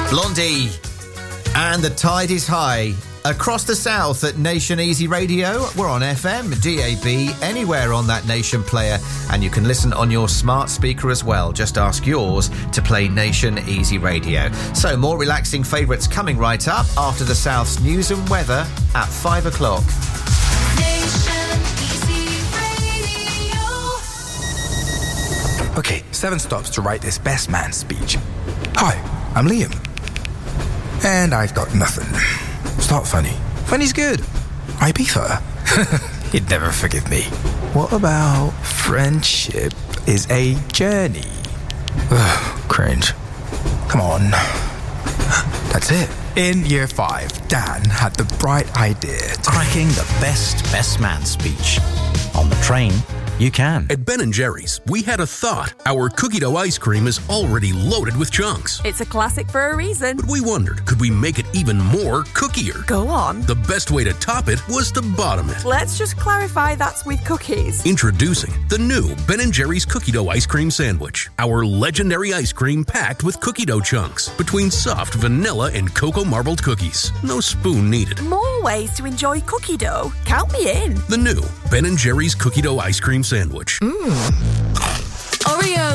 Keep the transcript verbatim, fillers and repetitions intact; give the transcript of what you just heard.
Blondie and The Tide is High. Across the south at Nation Easy Radio, we're on F M, D A B, anywhere on that Nation player, and you can listen on your smart speaker as well. Just ask yours to play Nation Easy Radio. So more relaxing favourites coming right up after the South's news and weather at five o'clock. Nation Easy Radio. Okay, seven stops to write this best man speech. Hi, I'm Liam. And I've got nothing. Start funny. Funny's good. Ibiza. He'd never forgive me. What about friendship is a journey? Ugh, cringe. Come on. That's it. In year five, Dan had the bright idea to... cracking the best best man speech. On the train, you can. At Ben and Jerry's, we had a thought. Our cookie dough ice cream is already loaded with chunks. It's a classic for a reason. But we wondered, could we make it even more cookier? Go on. The best way to top it was to bottom it. Let's just clarify that's with cookies. Introducing the new Ben and Jerry's cookie dough ice cream sandwich. Our legendary ice cream packed with cookie dough chunks between soft vanilla and cocoa marbled cookies. No spoon needed. More ways to enjoy cookie dough. Count me in. The new Ben and Jerry's cookie dough ice cream sandwich. Mmm. Oreo